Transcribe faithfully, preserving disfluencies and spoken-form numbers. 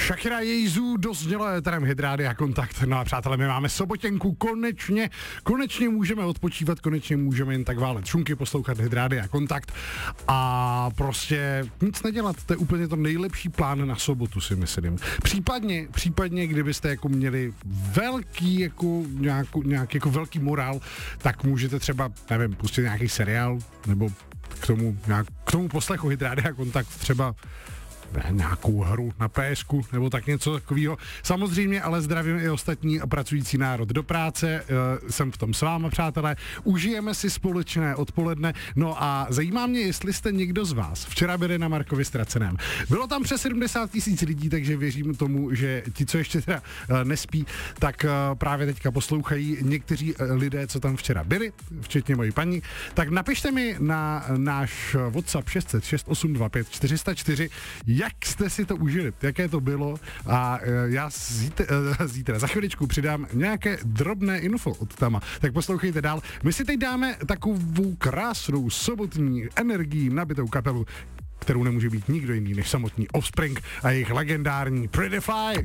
Shakira Jejzů doznělo éterem Hydrádia Kontakt. No a přátelé, my máme sobotěnku, konečně, konečně můžeme odpočívat, konečně můžeme jen tak válet šunky, poslouchat Hydrádia Kontakt a prostě nic nedělat. To je úplně to nejlepší plán na sobotu, si myslím. Případně, případně, kdybyste jako měli velký, jako nějakou, nějaký jako velký morál, tak můžete třeba, nevím, pustit nějaký seriál, nebo k tomu, nějak, k tomu poslechu Hydrádia Kontakt třeba nějakou hru na P S ku nebo tak něco takového. Samozřejmě ale zdravím i ostatní pracující národ do práce. E, jsem v tom s váma, přátelé. Užijeme si společné odpoledne. No a zajímá mě, jestli jste někdo z vás včera byli na Markovi Ztraceném. Bylo tam přes sedmdesát tisíc lidí, takže věřím tomu, že ti, co ještě teda e, nespí, tak e, právě teďka poslouchají někteří e, lidé, co tam včera byli, včetně mojí paní. Tak napište mi na náš WhatsApp šest set šest osm dva pět čtyři sta čtyři, jak jste si to užili, jaké to bylo a já zítra, zítra za chviličku přidám nějaké drobné info od Tama, tak poslouchejte dál. My si teď dáme takovou krásnou sobotní energii nabitou kapelu, kterou nemůže být nikdo jiný než samotný Offspring a jejich legendární Pretty Fly.